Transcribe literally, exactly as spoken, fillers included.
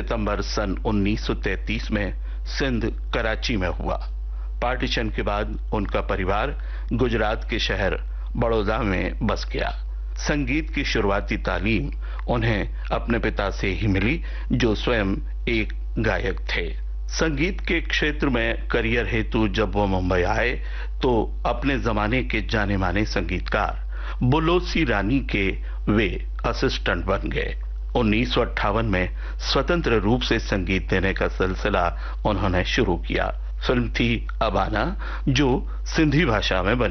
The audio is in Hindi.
सितंबर सन उन्नीस सौ तैंतीस में सिंध कराची में हुआ। पार्टीशन के बाद उनका परिवार गुजरात के शहर बड़ौदा में बस गया। संगीत की शुरुआती तालीम उन्हें अपने पिता से ही मिली, जो स्वयं एक गायक थे। संगीत के क्षेत्र में करियर हेतु जब वो मुंबई आए तो अपने जमाने के जाने माने संगीतकार बुलोसी रानी के वे असिस्टेंट बन गए। उन्नीस सौ अट्ठावन में स्वतंत्र रूप से संगीत देने का सिलसिला उन्होंने शुरू किया। फिल्म थी अबाना, जो सिंधी भाषा में बनी।